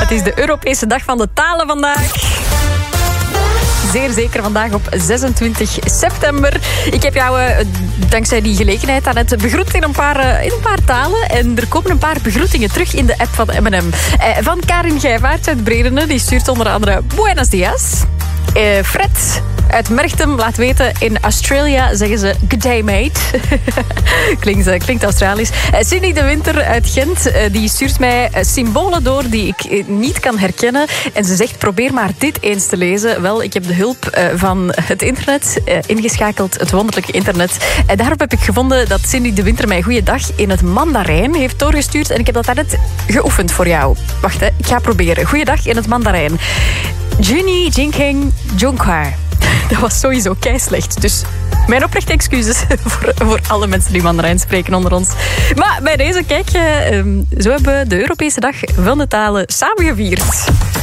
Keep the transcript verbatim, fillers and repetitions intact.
Het is de Europese dag van de talen vandaag. Zeer zeker vandaag op zesentwintig september. Ik heb jou uh, dankzij die gelegenheid aan het begroet in een, paar, uh, in een paar talen. En er komen een paar begroetingen terug in de app van M en M. Uh, van Karin Gijvaert uit Bredene. Die stuurt onder andere Buenos dias. Uh, Fred uit Merchtem laat weten, in Australia zeggen ze good day mate. klinkt, uh, klinkt Australisch. Uh, Cindy de Winter uit Gent, uh, die stuurt mij uh, symbolen door die ik uh, niet kan herkennen. En ze zegt, probeer maar dit eens te lezen. Wel, ik heb de hulp uh, van het internet uh, ingeschakeld, het wonderlijke internet. En daarop heb ik gevonden dat Cindy de Winter mij goeiedag in het Mandarijn heeft doorgestuurd. En ik heb dat daarnet geoefend voor jou. Wacht, hè, ik ga proberen. Goeiedag in het Mandarijn. Juni Jinkeng Jonkar. Dat was sowieso keislecht. Dus mijn oprechte excuses voor, voor alle mensen die Mandarijn spreken onder ons. Maar bij deze, kijk, zo hebben we de Europese Dag van de Talen samengevierd.